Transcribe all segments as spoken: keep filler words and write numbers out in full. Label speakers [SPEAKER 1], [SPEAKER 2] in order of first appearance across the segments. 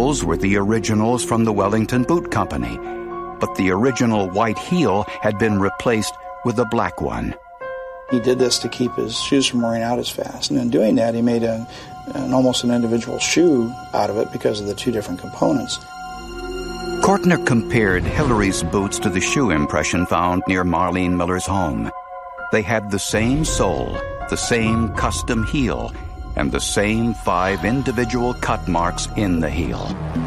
[SPEAKER 1] particles were the originals from the Wellington Boot Company, but the original white heel had been replaced with a black one.
[SPEAKER 2] He did this to keep his shoes from wearing out as fast, and in doing that he made a, an almost an individual shoe out of it because of the two different components.
[SPEAKER 1] Kortner compared Hillary's boots to the shoe impression found near Marlene Miller's home. They had the same sole, the same custom heel, and the same five individual cut marks in the heel.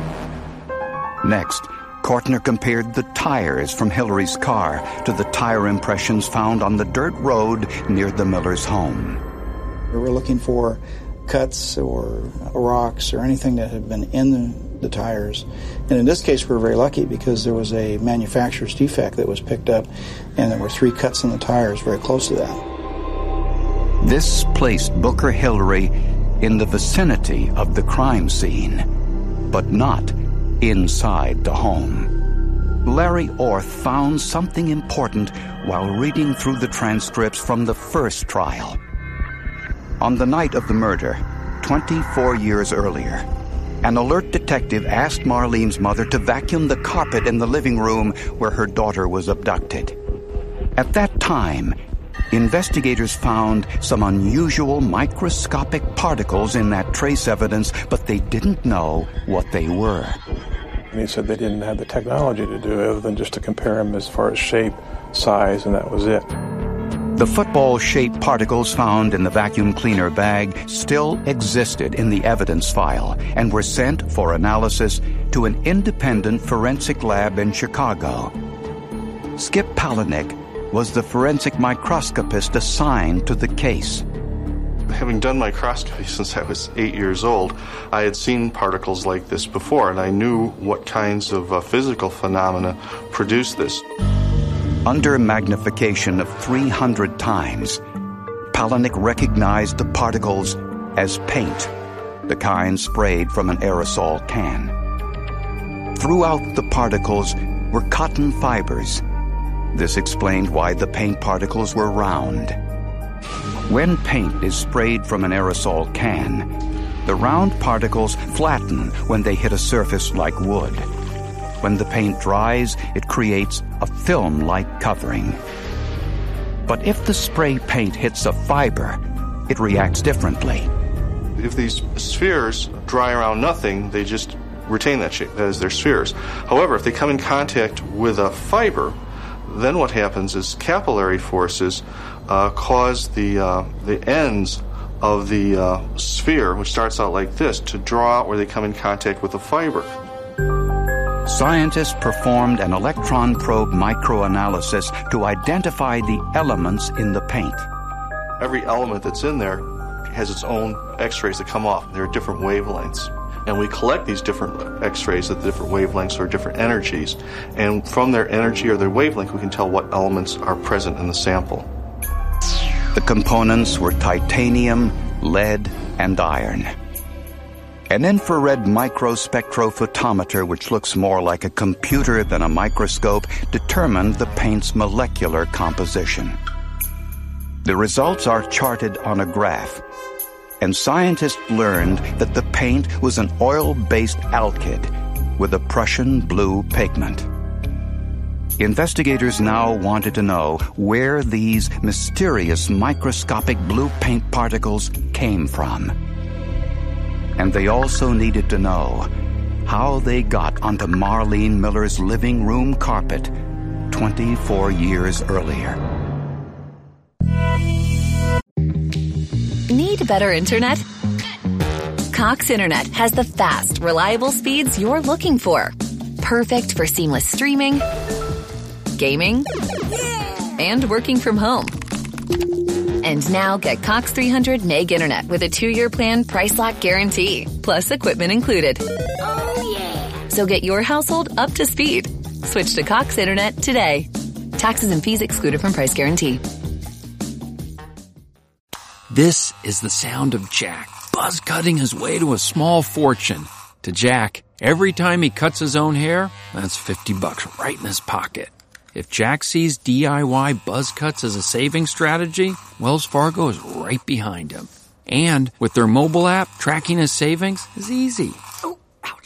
[SPEAKER 1] Next, Kortner compared the tires from Hillary's car to the tire impressions found on the dirt road near the Miller's home.
[SPEAKER 2] We were looking for cuts or rocks or anything that had been in the, the tires. And in this case, we were very lucky because there was a manufacturer's defect that was picked up, and there were three cuts in the tires very close to that.
[SPEAKER 1] This placed Booker Hillary in the vicinity of the crime scene, but not inside the home. Larry Orth found something important while reading through the transcripts from the first trial. On the night of the murder, twenty-four years earlier, an alert detective asked Marlene's mother to vacuum the carpet in the living room where her daughter was abducted. At that time, investigators found some unusual microscopic particles in that trace evidence, but they didn't know what they were.
[SPEAKER 3] And he said they didn't have the technology to do it other than just to compare them as far as shape, size, and that was it.
[SPEAKER 1] The football-shaped particles found in the vacuum cleaner bag still existed in the evidence file and were sent for analysis to an independent forensic lab in Chicago. Skip Palahniuk was the forensic microscopist assigned to the case.
[SPEAKER 4] Having done microscopy since I was eight years old, I had seen particles like this before, and I knew what kinds of uh, physical phenomena produce this.
[SPEAKER 1] Under magnification of three hundred times, Palahniuk recognized the particles as paint, the kind sprayed from an aerosol can. Throughout the particles were cotton fibers. This explained why the paint particles were round. When paint is sprayed from an aerosol can, the round particles flatten when they hit a surface like wood. When the paint dries, it creates a film-like covering. But if the spray paint hits a fiber, it reacts differently.
[SPEAKER 4] If these spheres dry around nothing, they just retain that shape, that is, they're spheres. However, if they come in contact with a fiber, then what happens is capillary forces uh, cause the, uh, the ends of the uh, sphere, which starts out like this, to draw out where they come in contact with the fiber.
[SPEAKER 1] Scientists performed an electron probe microanalysis to identify the elements in the paint.
[SPEAKER 4] Every element that's in there has its own X-rays that come off. There are different wavelengths. And we collect these different X-rays at the different wavelengths or different energies. And from their energy or their wavelength, we can tell what elements are present in the sample.
[SPEAKER 1] The components were titanium, lead, and iron. An infrared microspectrophotometer, which looks more like a computer than a microscope, determined the paint's molecular composition. The results are charted on a graph, and scientists learned that the paint was an oil-based alkyd with a Prussian blue pigment. Investigators now wanted to know where these mysterious microscopic blue paint particles came from. And they also needed to know how they got onto Marlene Miller's living room carpet twenty-four years earlier.
[SPEAKER 5] Need better internet? Cox Internet has the fast, reliable speeds you're looking for. Perfect for seamless streaming, gaming, and working from home. And now get Cox three hundred meg internet with a two-year plan price lock guarantee, plus equipment included.
[SPEAKER 6] Oh, yeah.
[SPEAKER 5] So get your household up to speed. Switch to Cox Internet today. Taxes and fees excluded from price guarantee.
[SPEAKER 7] This is the sound of Jack, buzz cutting his way to a small fortune. To Jack, every time he cuts his own hair, that's fifty bucks right in his pocket. If Jack sees D I Y buzz cuts as a saving strategy, Wells Fargo is right behind him. And with their mobile app, tracking his savings is easy.
[SPEAKER 6] Oh,